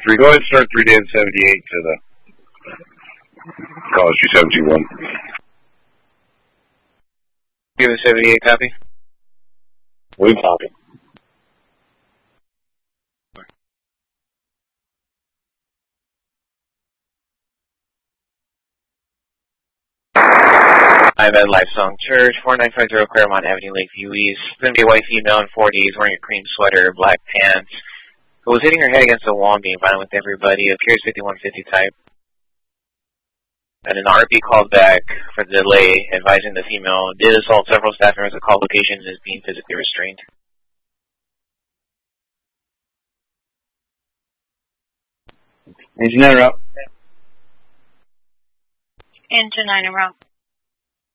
3. Go ahead and start 3 Dan 78 to the College 271. Give the 78 copy. We copy. I'm at Lifesong Church, 4950 Claremont Avenue, Lakeview East. Going to be a white female in 40s, wearing a cream sweater, black pants, who was hitting her head against the wall and being violent with everybody, of Curious 5150 type. And an RP called back for the delay, advising the female did assault several staff members at call locations and is being physically restrained. Engine 9 route. Engine 9 route.